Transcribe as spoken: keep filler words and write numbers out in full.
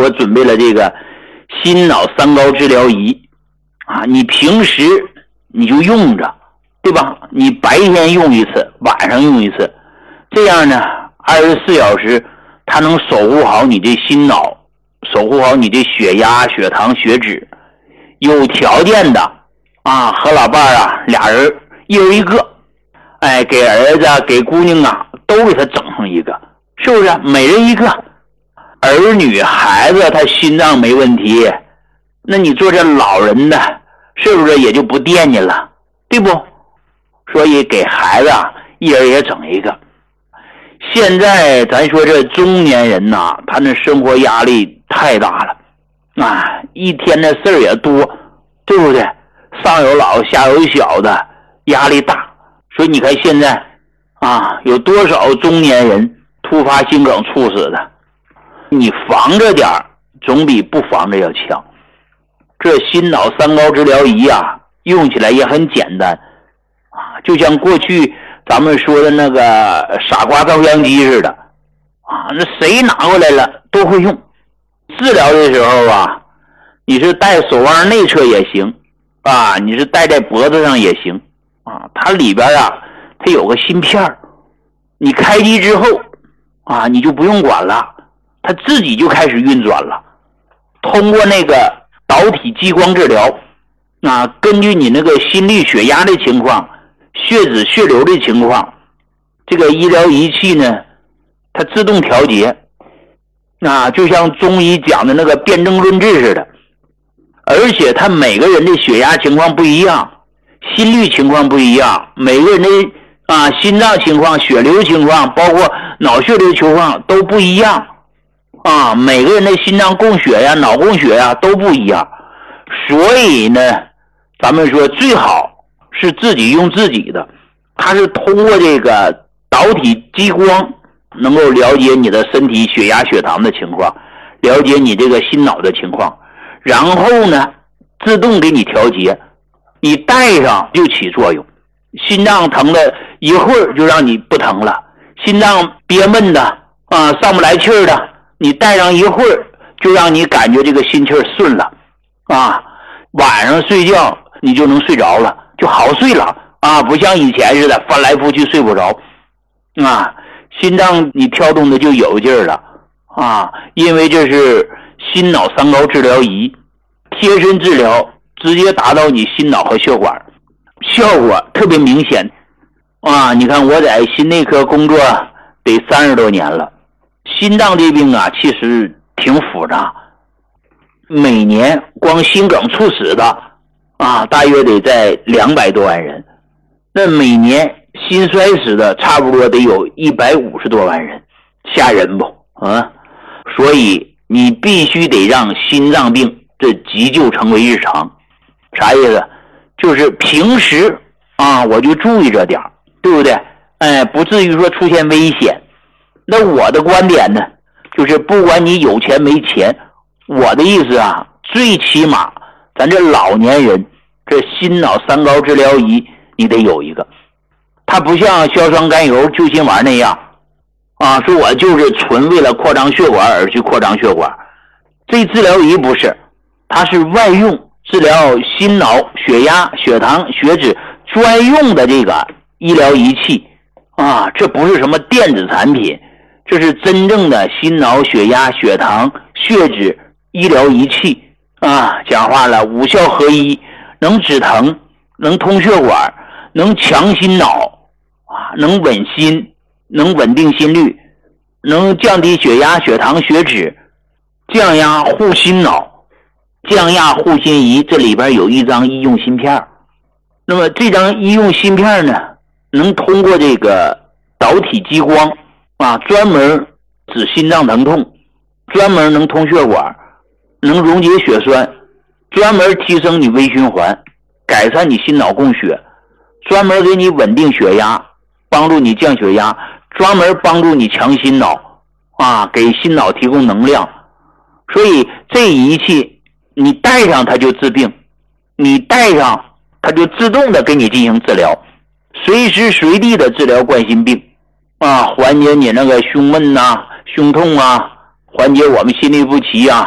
我准备了这个心脑三高治疗仪啊，你平时你就用着，对吧？你白天用一次，晚上用一次，这样呢二十四小时它能守护好你的心脑，守护好你的血压、血糖、血脂。有条件的啊，和老伴儿啊，俩人一人一个，哎，给儿子给姑娘啊都给他整上一个，是不是？每人一个。儿女孩子他心脏没问题，那你做这老人的是不是也就不惦记了，对不？所以给孩子啊一人也整一个。现在咱说这中年人呐、啊，他那生活压力太大了啊，一天的事儿也多，对不对？上有老下有小的，压力大。所以你看现在啊，有多少中年人突发心梗猝死的，你防着点总比不防着要强。这心脑三高治疗仪啊，用起来也很简单啊，就像过去咱们说的那个傻瓜照相机似的啊，那谁拿过来了都会用。治疗的时候啊，你是戴手腕内侧也行啊，你是戴在脖子上也行啊。它里边啊，它有个芯片，你开机之后啊，你就不用管了，它自己就开始运转了。通过那个导体激光治疗啊，根据你那个心率血压的情况、血脂血流的情况，这个医疗仪器呢，它自动调节。啊，就像中医讲的那个辨证论治似的，而且他每个人的血压情况不一样，心率情况不一样，每个人的啊心脏情况、血流情况，包括脑血流情况都不一样啊，每个人的心脏供血呀、脑供血呀都不一样。所以呢，咱们说最好是自己用自己的，它是通过这个导体激光能够了解你的身体血压血糖的情况，了解你这个心脑的情况，然后呢自动给你调节，你戴上就起作用。心脏疼的一会儿就让你不疼了，心脏憋闷的啊上不来气儿的，你戴上一会儿就让你感觉这个心气儿顺了啊，晚上睡觉你就能睡着了，就好睡了啊，不像以前似的翻来覆去睡不着啊。心脏你跳动的就有劲儿了啊，因为这是心脑三高治疗仪，贴身治疗，直接达到你心脑和血管，效果特别明显啊。你看我在心内科工作得三十多年了，心脏这病啊其实挺复杂，每年光心梗猝死的啊大约得在两百多万人，那每年心衰死的差不多得有一百五十多万人，吓人不啊？所以你必须得让心脏病这急救成为日常。啥意思？就是平时啊我就注意着点，对不对？哎，不至于说出现危险。那我的观点呢，就是不管你有钱没钱，我的意思啊，最起码咱这老年人这心脑三高治疗仪你得有一个。它不像硝酸甘油救心丸那样啊，说我就是纯为了扩张血管而去扩张血管，这治疗仪不是，它是外用治疗心脑血压血糖血脂专用的这个医疗仪器啊，这不是什么电子产品，这是真正的心脑血压血糖血脂医疗仪器啊。讲话了，五效合一，能止疼，能通血管，能强心脑啊，能稳心，能稳定心率，能降低血压血糖血脂，降压护心脑，降压护心仪，这里边有一张医用芯片。那么这张医用芯片呢，能通过这个导体激光啊，专门止心脏疼痛，专门能通血管，能溶解血栓，专门提升你微循环，改善你心脑供血，专门给你稳定血压，帮助你降血压，专门帮助你强心脑啊，给心脑提供能量。所以这仪器你戴上它就治病，你戴上它就自动的给你进行治疗，随时随地的治疗冠心病啊，缓解你那个胸闷啊、胸痛啊，缓解我们心律不齐啊